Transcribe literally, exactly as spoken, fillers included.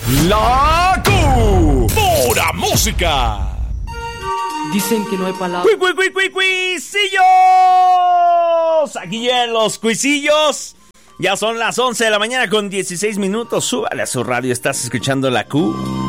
La Q. Pura música. Dicen que no hay palabras. ¡Cui, cui, cui, cui, cuisillos! Aquí en los cuisillos. Ya son las once de la mañana con dieciséis minutos. Súbale a su radio, estás escuchando La Q.